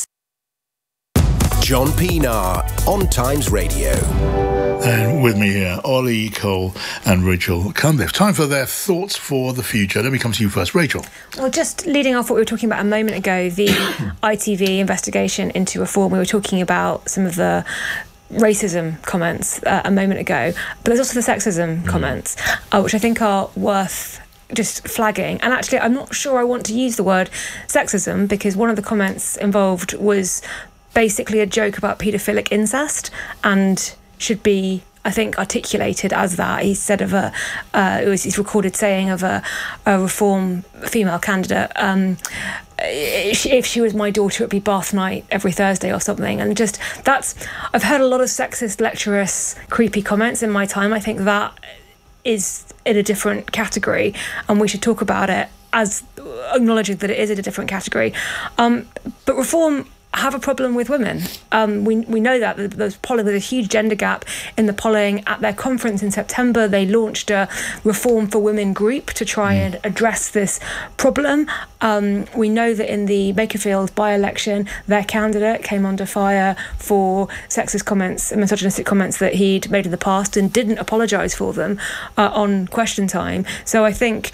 John Pienaar on Times Radio. And with me here, Ollie Cole and Rachel Cunliffe. Time for their thoughts for the future. Let me come to you first, Rachel. Well, just leading off what we were talking about a moment ago, the I T V investigation into reform, we were talking about some of the racism comments uh, a moment ago, but there's also the sexism mm. comments, uh, which I think are worth just flagging. And actually, I'm not sure I want to use the word sexism, because one of the comments involved was basically a joke about paedophilic incest and should be, I think, articulated as that. He said of a, uh, it was his recorded saying of a, a Reform female candidate, um, if she was my daughter, it'd be bath night every Thursday or something. And just, that's, I've heard a lot of sexist, lecherous, creepy comments in my time. I think that is in a different category, and we should talk about it as acknowledging that it is in a different category. Um, but Reform have a problem with women. Um, we we know that there's polling, there's a huge gender gap in the polling. At their conference in September, they launched a Reform for Women group to try mm. and address this problem. Um, we know that in the Makerfield by-election, their candidate came under fire for sexist comments and misogynistic comments that he'd made in the past and didn't apologise for them uh, on Question Time. So I think,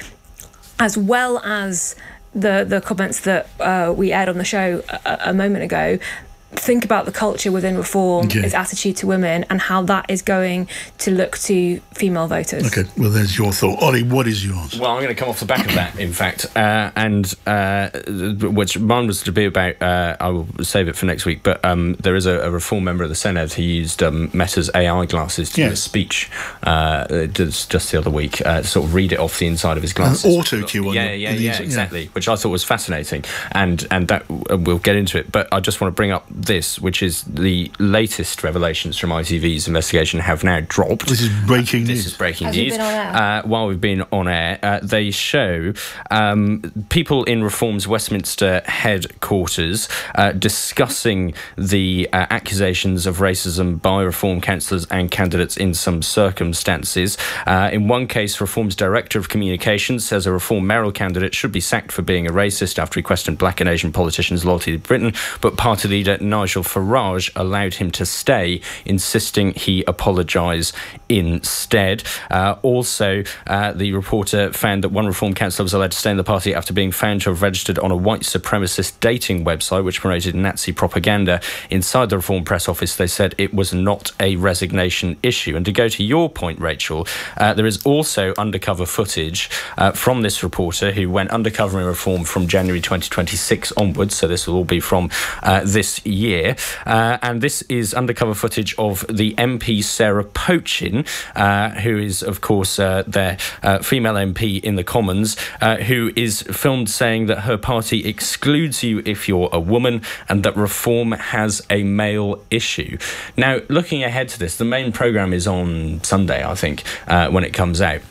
as well as the the comments that uh, we aired on the show a, a moment ago, think about the culture within Reform, okay. its attitude to women, and how that is going to look to female voters. Okay, well, there's your thought. Ollie, what is yours? Well, I'm going to come off the back of that, in fact, uh, and uh, which mine was to be about, uh, I will save it for next week, but um, there is a, a Reform member of the Senate who used um, Meta's A I glasses to yes. do a speech uh, just, just the other week, uh, to sort of read it off the inside of his glasses. An auto-cue on Yeah, the, yeah, the yeah, inside, exactly, yeah. which I thought was fascinating, and, and that uh, we'll get into it, but I just want to bring up this, which is the latest revelations from I T V's investigation have now dropped. This is breaking uh, news. This is breaking Has news. Been on air? Uh, while we've been on air, uh, they show um, people in Reform's Westminster headquarters uh, discussing the uh, accusations of racism by Reform councillors and candidates in some circumstances. Uh, in one case, Reform's Director of Communications says a Reform mayoral candidate should be sacked for being a racist after he questioned black and Asian politicians' loyalty to Britain, but party leader Nigel Farage allowed him to stay, insisting he apologise instead. Uh, also, uh, the reporter found that one Reform councillor was allowed to stay in the party after being found to have registered on a white supremacist dating website which promoted Nazi propaganda. Inside the Reform press office, they said it was not a resignation issue. And to go to your point, Rachel, uh, there is also undercover footage uh, from this reporter who went undercover in Reform from January twenty twenty-six onwards, so this will all be from uh, this year. Uh, and this is undercover footage of the M P Sarah Pochin, uh, who is, of course, uh, their uh, female M P in the Commons, uh, who is filmed saying that her party excludes you if you're a woman and that Reform has a male issue. Now, looking ahead to this, the main programme is on Sunday, I think, uh, when it comes out.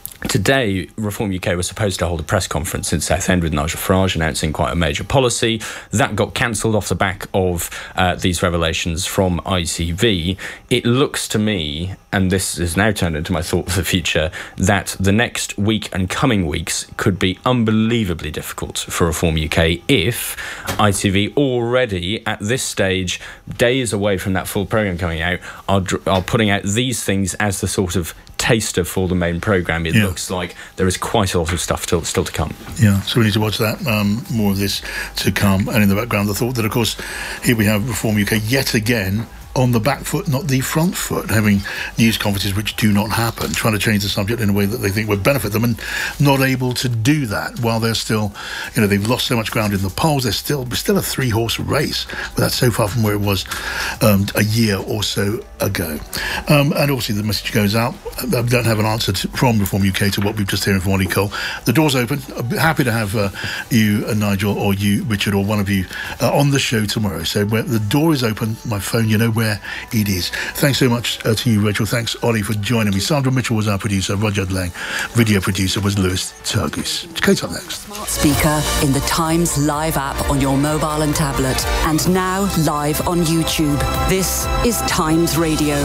Today, Reform U K was supposed to hold a press conference in Southend with Nigel Farage announcing quite a major policy. That got cancelled off the back of uh, these revelations from I T V. It looks to me, and this has now turned into my thought for the future, that the next week and coming weeks could be unbelievably difficult for Reform U K if I T V, already at this stage, days away from that full programme coming out, are, are putting out these things as the sort of taster for the main programme. It yeah. looks like there is quite a lot of stuff still, still to come. Yeah, so we need to watch that. Um, more of this to come. And in the background, the thought that, of course, here we have Reform U K yet again on the back foot, not the front foot, having news conferences which do not happen, trying to change the subject in a way that they think would benefit them, and not able to do that while they're still, you know, they've lost so much ground in the polls. They're still still a three-horse race, but that's so far from where it was um, a year or so ago. Um, and obviously the message goes out. I don't have an answer to, from Reform U K to what we've just heard from Ollie Cole. The door's open. I'm happy to have uh, you, uh, Nigel, or you, Richard, or one of you uh, on the show tomorrow. So where the door is open, my phone, you know where where it is. Thanks so much uh, to you, Rachel. Thanks, Ollie, for joining me. Sandra Mitchell was our producer. Roger Lang, video producer, was Lewis Turgis. Kate up next. Smart speaker in the Times Live app on your mobile and tablet. And now live on YouTube. This is Times Radio.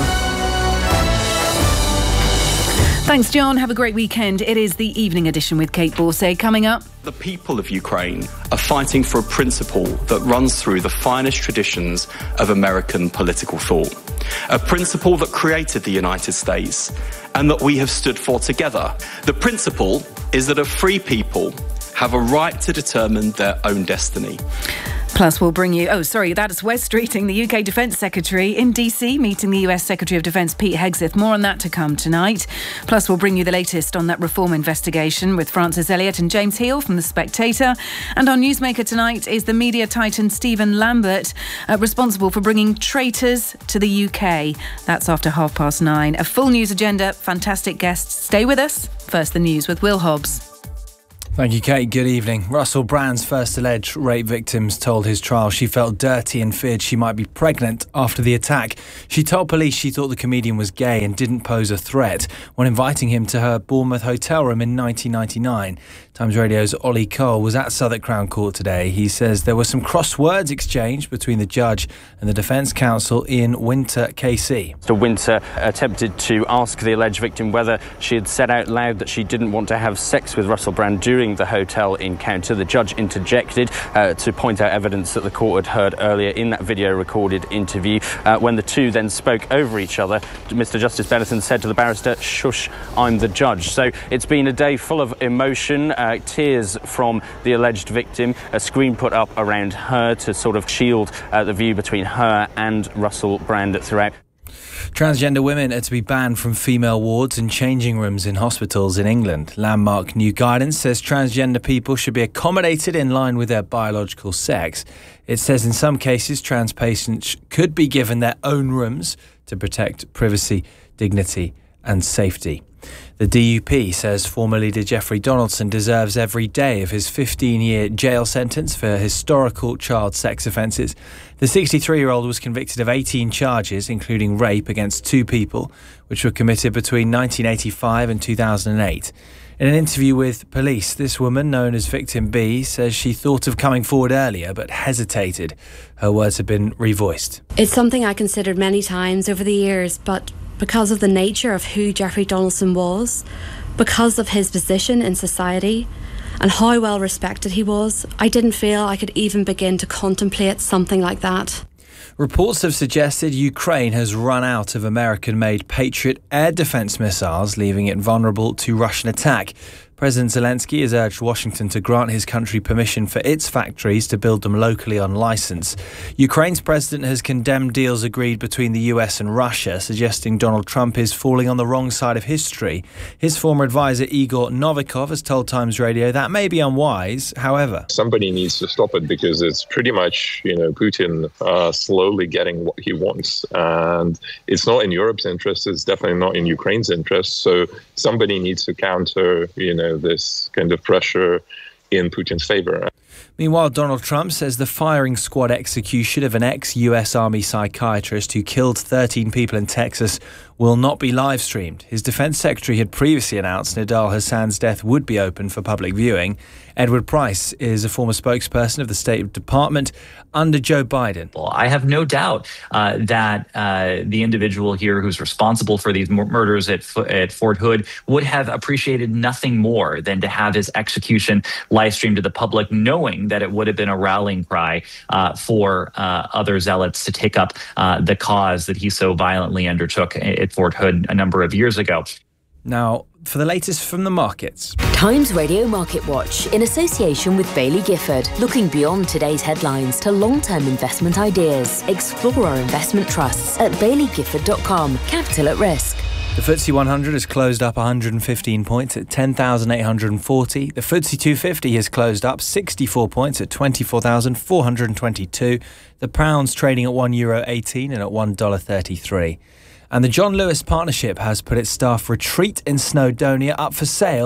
Thanks, John. Have a great weekend. It is the evening edition with Kate Borsay. Coming up. The people of Ukraine are fighting for a principle that runs through the finest traditions of American political thought. A principle that created the United States and that we have stood for together. The principle is that a free people have a right to determine their own destiny. Plus, we'll bring you... Oh, sorry, that's Wes Streeting, the U K Defence Secretary in D C, meeting the U S Secretary of Defence Pete Hegseth. More on that to come tonight. Plus, we'll bring you the latest on that reform investigation with Francis Elliott and James Heal from The Spectator. And on Newsmaker tonight is the media titan Stephen Lambert, uh, responsible for bringing traitors to the U K. That's after half past nine. A full news agenda, fantastic guests. Stay with us. First, the news with Will Hobbs. Thank you, Kate. Good evening. Russell Brand's first alleged rape victims told his trial she felt dirty and feared she might be pregnant after the attack. She told police she thought the comedian was gay and didn't pose a threat when inviting him to her Bournemouth hotel room in nineteen ninety-nine. Times Radio's Ollie Cole was at Southwark Crown Court today. He says there were some cross words exchanged between the judge and the defence counsel Ian Winter K C. Mister Winter attempted to ask the alleged victim whether she had said out loud that she didn't want to have sex with Russell Brand during the hotel encounter. The judge interjected uh, to point out evidence that the court had heard earlier in that video recorded interview. Uh, when the two then spoke over each other, Mister Justice Benetton said to the barrister, "Shush, I'm the judge." So it's been a day full of emotion. Uh, tears from the alleged victim, a screen put up around her to sort of shield uh, the view between her and Russell Brand throughout. Transgender women are to be banned from female wards and changing rooms in hospitals in England. Landmark new guidance says transgender people should be accommodated in line with their biological sex. It says in some cases trans patients could be given their own rooms to protect privacy, dignity and safety. The D U P says former leader Jeffrey Donaldson deserves every day of his fifteen-year jail sentence for historical child sex offences. The sixty-three-year-old was convicted of eighteen charges, including rape against two people, which were committed between nineteen eighty-five and two thousand eight. In an interview with police, this woman, known as Victim B, says she thought of coming forward earlier but hesitated. Her words have been revoiced. It's something I considered many times over the years, but because of the nature of who Jeffrey Donaldson was, because of his position in society, and how well respected he was, I didn't feel I could even begin to contemplate something like that. Reports have suggested Ukraine has run out of American-made Patriot air defence missiles, leaving it vulnerable to Russian attack. President Zelensky has urged Washington to grant his country permission for its factories to build them locally on licence. Ukraine's president has condemned deals agreed between the U S and Russia, suggesting Donald Trump is falling on the wrong side of history. His former advisor Igor Novikov has told Times Radio that may be unwise. However, somebody needs to stop it because it's pretty much, you know, Putin uh, slowly getting what he wants. And it's not in Europe's interest. It's definitely not in Ukraine's interest. So somebody needs to counter, you know, this kind of pressure in Putin's favor. Meanwhile, Donald Trump says the firing squad execution of an ex-U S Army psychiatrist who killed thirteen people in Texas will not be live-streamed. His defence secretary had previously announced Nidal Hassan's death would be open for public viewing. Edward Price is a former spokesperson of the State Department under Joe Biden. Well, I have no doubt uh, that uh, the individual here who's responsible for these mur- murders at, F- at Fort Hood would have appreciated nothing more than to have his execution live-streamed to the public, knowing that it would have been a rallying cry uh, for uh, other zealots to take up uh, the cause that he so violently undertook at Fort Hood a number of years ago. Now, for the latest from the markets. Times Radio Market Watch, in association with Baillie Gifford, looking beyond today's headlines to long-term investment ideas. Explore our investment trusts at baillie gifford dot com. Capital at risk. The F T S E one hundred has closed up one hundred fifteen points at ten thousand eight hundred forty. The F T S E two fifty has closed up sixty-four points at twenty-four thousand four hundred twenty-two. The pound's trading at one euro eighteen and at one dollar thirty-three. And the John Lewis Partnership has put its staff retreat in Snowdonia up for sale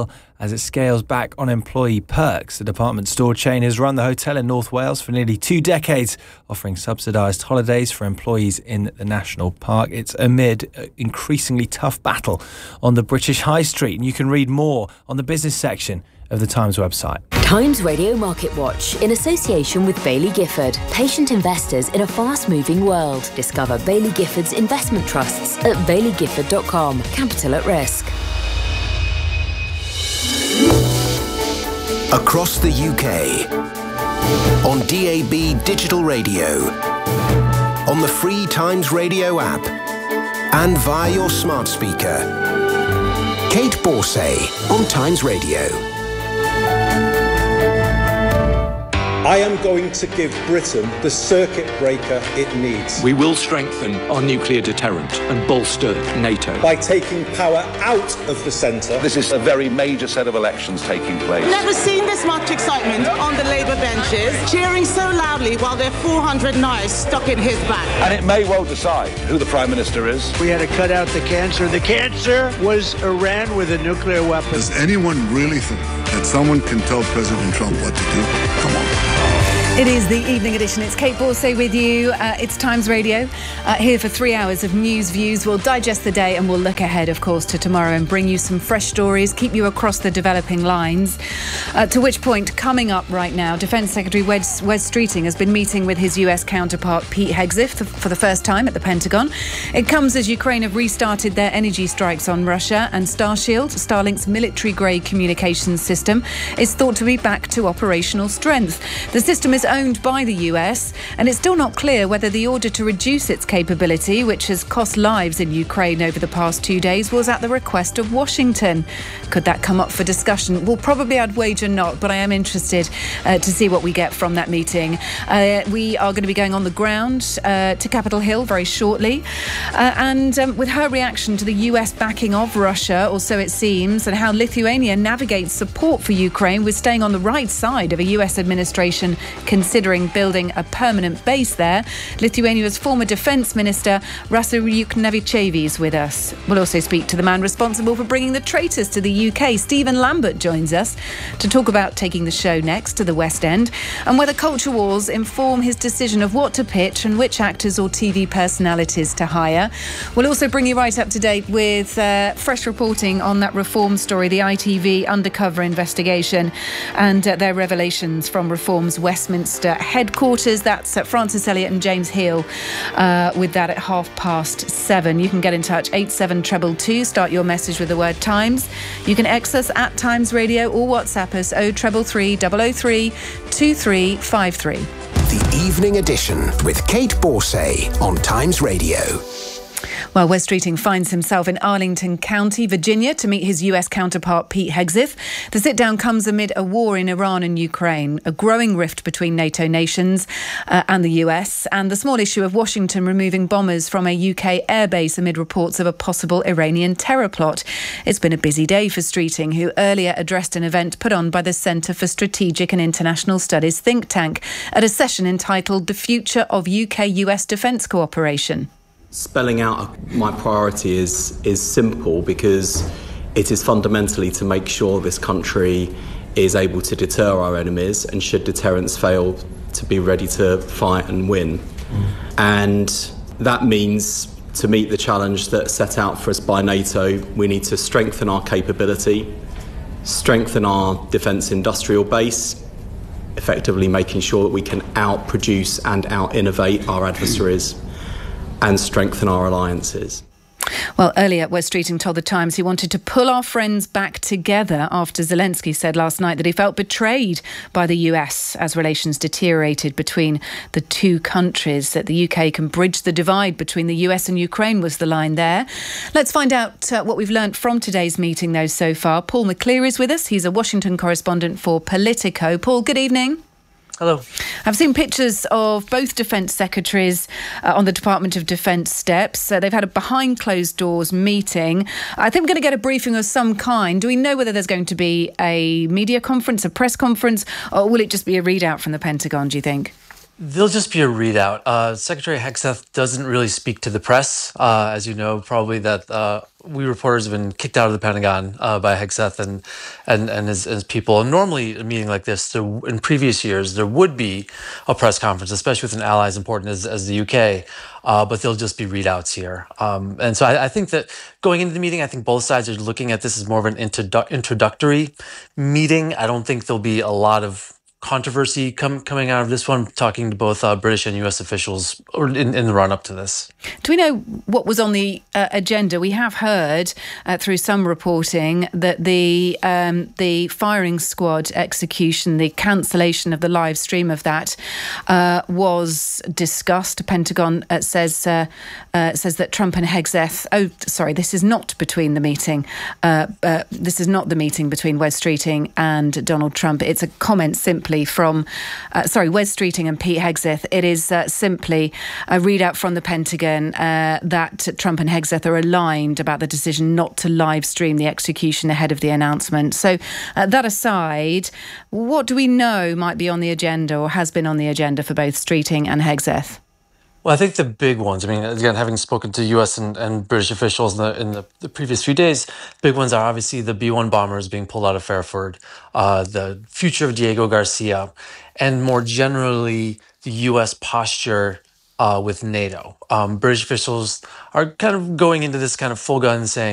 as it scales back on employee perks. The department store chain has run the hotel in North Wales for nearly two decades, offering subsidised holidays for employees in the national park. It's amid an increasingly tough battle on the British High Street, and you can read more on the business section of the Times website. Times Radio Market Watch in association with Baillie Gifford. Patient investors in a fast-moving world. Discover Baillie Gifford's investment trusts at baillie gifford dot com. Capital at risk. Across the U K, on D A B digital radio, on the free Times Radio app, and via your smart speaker. Kate Borsay on Times Radio. I am going to give Britain the circuit breaker it needs. We will strengthen our nuclear deterrent and bolster NATO. By taking power out of the centre. This is a very major set of elections taking place. Never seen this much excitement on the Labour benches, cheering so loudly while their four hundred knives stuck in his back. And it may well decide who the Prime Minister is. We had to cut out the cancer. The cancer was Iran with a nuclear weapon. Does anyone really think that someone can tell President Trump what to do? Come on. It is the evening edition. It's Kate Borsay with you. Uh, it's Times Radio, uh, here for three hours of news, views. We'll digest the day and we'll look ahead, of course, to tomorrow and bring you some fresh stories, keep you across the developing lines. Uh, to which point, coming up right now, Defence Secretary Wes, Wes Streeting has been meeting with his U S counterpart Pete Hegseth for the first time at the Pentagon. It comes as Ukraine have restarted their energy strikes on Russia, and Starshield, Starlink's military-grade communications system, is thought to be back to operational strength. The system is owned by the U S, and it's still not clear whether the order to reduce its capability, which has cost lives in Ukraine over the past two days, was at the request of Washington. Could that come up for discussion? Well, probably I'd wager not, but I am interested uh, to see what we get from that meeting. Uh, we are going to be going on the ground uh, to Capitol Hill very shortly, uh, and um, with her reaction to the U S backing of Russia, or so it seems, and how Lithuania navigates support for Ukraine with staying on the right side of a U S administration considering building a permanent base there. Lithuania's former defence minister, Rasa Juknevičienė, is with us. We'll also speak to the man responsible for bringing the traitors to the U K. Stephen Lambert joins us to talk about taking the show next to the West End and whether culture wars inform his decision of what to pitch and which actors or T V personalities to hire. We'll also bring you right up to date with uh, fresh reporting on that Reform story, the I T V undercover investigation, and uh, their revelations from Reform's Westminster headquarters. That's at Francis Elliott and James Heal uh, with that at half past seven. You can get in touch, eight seven two two two. Start your message with the word Times. You can X us at Times Radio or WhatsApp us oh three three three, zero zero three, two three five three. The Evening Edition with Kate Borsay on Times Radio. Well, Wes Streeting finds himself in Arlington County, Virginia, to meet his U S counterpart Pete Hegseth. The sit-down comes amid a war in Iran and Ukraine, a growing rift between NATO nations uh, and the U S, and the small issue of Washington removing bombers from a U K airbase amid reports of a possible Iranian terror plot. It's been a busy day for Streeting, who earlier addressed an event put on by the Centre for Strategic and International Studies think tank at a session entitled The Future of U K U S Defence Cooperation. Spelling out my priority is is simple because it is fundamentally to make sure this country is able to deter our enemies, and should deterrence fail, to be ready to fight and win. Mm. And that means, to meet the challenge that's set out for us by NATO, we need to strengthen our capability, strengthen our defence industrial base, effectively making sure that we can outproduce and out-innovate our adversaries, and strengthen our alliances. Well, earlier, Wes Streeting told The Times he wanted to pull our friends back together after Zelensky said last night that he felt betrayed by the U S as relations deteriorated between the two countries, that the U K can bridge the divide between the U S and Ukraine was the line there. Let's find out uh, what we've learnt from today's meeting, though, so far. Paul McClear is with us. He's a Washington correspondent for Politico. Paul, good evening. Hello. I've seen pictures of both Defence Secretaries uh, on the Department of Defence steps. Uh, they've had a behind closed doors meeting. I think we're going to get a briefing of some kind. Do we know whether there's going to be a media conference, a press conference, or will it just be a readout from the Pentagon, do you think? There'll just be a readout. Uh, Secretary Hegseth doesn't really speak to the press. Uh, as you know, probably that uh, we reporters have been kicked out of the Pentagon uh, by Hegseth and and, and his, his people. And normally, a meeting like this, there, in previous years, there would be a press conference, especially with an ally as important as, as the U K. Uh, but there'll just be readouts here. Um, and so I, I think that going into the meeting, I think both sides are looking at this as more of an introdu- introductory meeting. I don't think there'll be a lot of controversy come, coming out of this one, talking to both uh, British and U S officials or in, in the run-up to this. Do we know what was on the uh, agenda? We have heard uh, through some reporting that the um, the firing squad execution, the cancellation of the live stream of that uh, was discussed. Pentagon uh, says uh, uh, says that Trump and Hegseth, oh, sorry, this is not between the meeting. Uh, uh, this is not the meeting between Wes Streeting and Donald Trump. It's a comment simply from, uh, sorry, Wes Streeting and Pete Hegseth. It is uh, simply a readout from the Pentagon uh, that Trump and Hegseth are aligned about the decision not to live stream the execution ahead of the announcement. So uh, that aside, what do we know might be on the agenda or has been on the agenda for both Streeting and Hegseth? Well, I think the big ones, I mean, again, having spoken to U S and, and British officials in, the, in the, the previous few days, big ones are obviously the B one bombers being pulled out of Fairford, uh, the future of Diego Garcia, and more generally, the U S posture uh, with NATO. Um, British officials are kind of going into this kind of full gun saying,